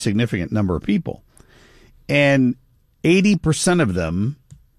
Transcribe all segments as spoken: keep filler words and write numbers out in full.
significant number of people. And eighty percent of them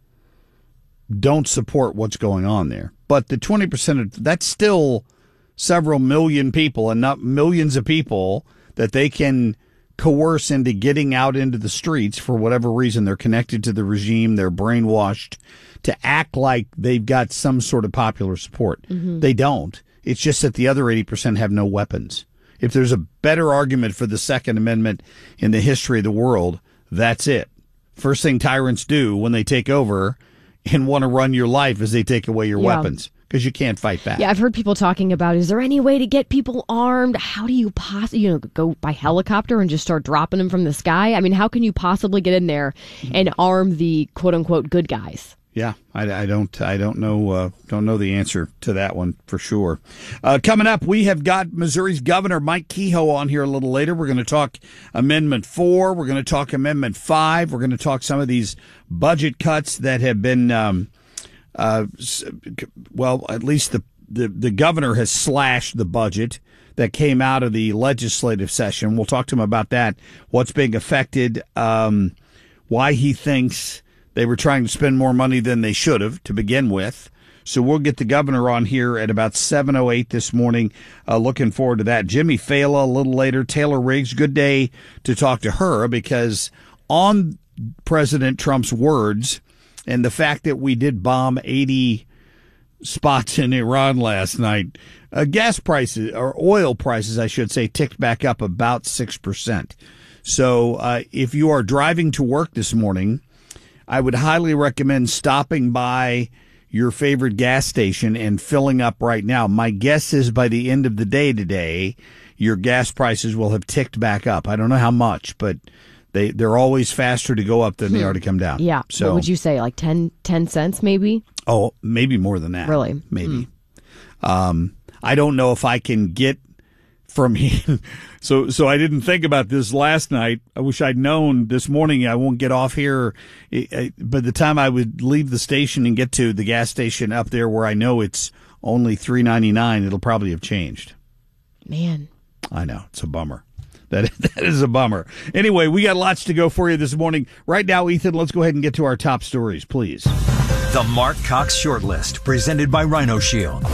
don't support what's going on there. But the twenty percent, of, that's still several million people and not millions of people that they can coerce into getting out into the streets for whatever reason. They're connected to the regime. They're brainwashed to act like they've got some sort of popular support. Mm-hmm. They don't. It's just that the other eighty percent have no weapons. If there's a better argument for the Second Amendment in the history of the world, that's it. First thing tyrants do when they take over and want to run your life is they take away your yeah. weapons, because you can't fight back. Yeah, I've heard people talking about, is there any way to get people armed? How do you possibly, you know, go by helicopter and just start dropping them from the sky? I mean, how can you possibly get in there and arm the quote unquote good guys? Yeah, I, I don't, I don't know, uh, don't know the answer to that one for sure. Uh, coming up, we have got Missouri's Governor Mike Kehoe on here a little later. We're going to talk Amendment Four. We're going to talk Amendment Five. We're going to talk some of these budget cuts that have been, um, uh, well, at least the, the the governor has slashed the budget that came out of the legislative session. We'll talk to him about that. What's being affected? Um, why he thinks they were trying to spend more money than they should have to begin with. So we'll get the governor on here at about seven oh eight this morning. Uh, looking forward to that. Jimmy Fala a little later. Taylor Riggs, good day to talk to her, because on President Trump's words and the fact that we did bomb eighty spots in Iran last night, uh, gas prices, or oil prices, I should say, ticked back up about six percent. So uh, if you are driving to work this morning, I would highly recommend stopping by your favorite gas station and filling up right now. My guess is by the end of the day today, your gas prices will have ticked back up. I don't know how much, but they, they're always faster to go up than hmm. they are to come down. Yeah. So, what would you say, like ten, ten cents maybe? Oh, maybe more than that. Really? Maybe. Hmm. Um, I don't know if I can get from here. So, so I didn't think about this last night. I wish I'd known this morning. I won't get off here. By the time I would leave the station and get to the gas station up there where I know it's only three ninety-nine, it'll probably have changed. Man. I know. It's a bummer. That, that is a bummer. Anyway, we got lots to go for you this morning. Right now, Ethan, let's go ahead and get to our top stories, please. The Mark Cox Shortlist, presented by Rhino Shield.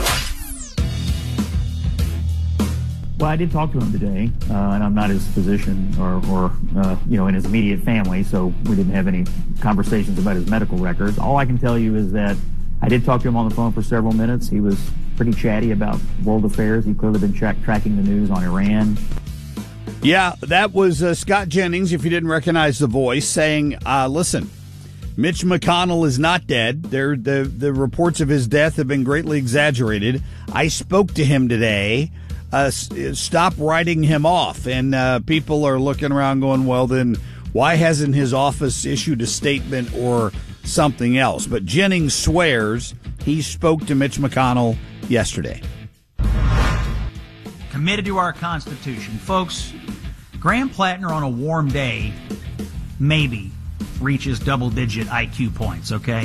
Well, I did talk to him today, uh, and I'm not his physician or, or uh, you know, in his immediate family, so we didn't have any conversations about his medical records. All I can tell you is that I did talk to him on the phone for several minutes. He was pretty chatty about world affairs. He'd clearly been tra- tracking the news on Iran. Yeah, that was uh, Scott Jennings, if you didn't recognize the voice, saying, uh, listen, Mitch McConnell is not dead. They're, the, the reports of his death have been greatly exaggerated. I spoke to him today. Uh, stop writing him off. And uh, people are looking around going, well, then why hasn't his office issued a statement or something else? But Jennings swears he spoke to Mitch McConnell yesterday. Committed to our Constitution. Folks, Graham Plattner on a warm day maybe reaches double-digit I Q points, okay?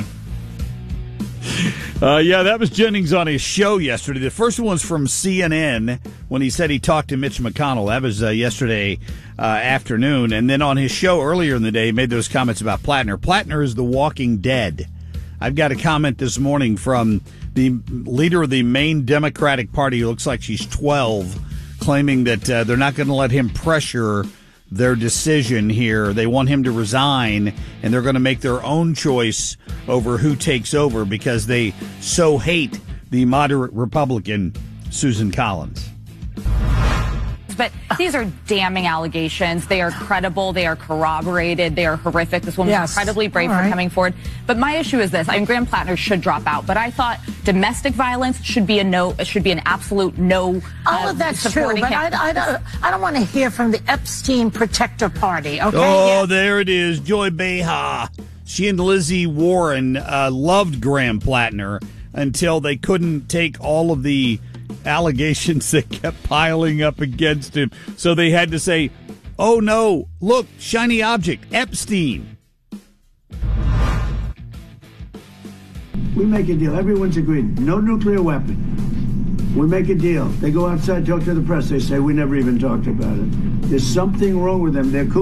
Uh, yeah, that was Jennings on his show yesterday. The first one was from C N N when he said he talked to Mitch McConnell. That was uh, yesterday uh, afternoon. And then on his show earlier in the day, he made those comments about Plattner. Plattner is the walking dead. I've got a comment this morning from the leader of the main Democratic Party, who looks like she's twelve, claiming that uh, they're not going to let him pressure their decision here. They want him to resign, and they're going to make their own choice over who takes over because they so hate the moderate Republican Susan Collins. But these are damning allegations. They are credible. They are corroborated. They are horrific. This woman yes. is incredibly brave All for right. coming forward. But my issue is this. I mean, Graham Plattner should drop out. But I thought domestic violence should be a no. It should be an absolute no. All uh, of that's true. But I, I don't. I don't want to hear from the Epstein Protector Party. Okay. Oh, yeah. there it is. Joy Behar. She and Lizzie Warren uh, loved Graham Plattner until they couldn't take all of the allegations that kept piling up against him. So they had to say, oh, no, look, shiny object, Epstein. We make a deal. Everyone's agreed. No nuclear weapon. We make a deal. They go outside, talk to the press. They say, we never even talked about it. There's something wrong with them. They're